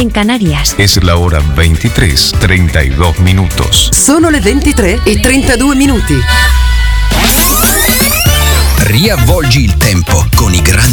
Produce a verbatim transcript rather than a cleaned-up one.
en Canarias. Es la hora ventitré, trenta y dos minutos. Sono le ventitré e trentadue minuti. Riavvolgi il tempo con i grandi